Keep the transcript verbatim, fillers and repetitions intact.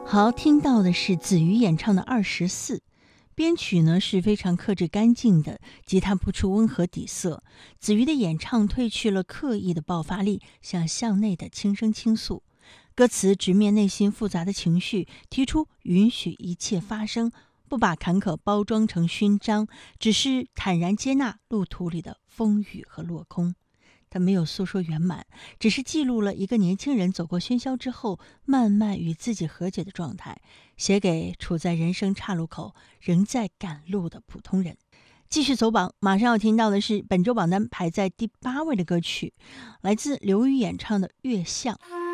好，听到的是子瑜演唱的《二十四》，编曲呢是非常克制干净的，吉他铺出温和底色。子瑜的演唱褪去了刻意的爆发力，像向内的轻声倾诉。歌词直面内心复杂的情绪，提出允许一切发生，不把坎坷包装成勋章，只是坦然接纳路途里的风雨和落空。他没有诉说圆满，只是记录了一个年轻人走过喧嚣之后，慢慢与自己和解的状态，写给处在人生岔路口仍在赶路的普通人。继续走榜，马上要听到的是本周榜单排在第八位的歌曲，来自刘宇演唱的《月相》。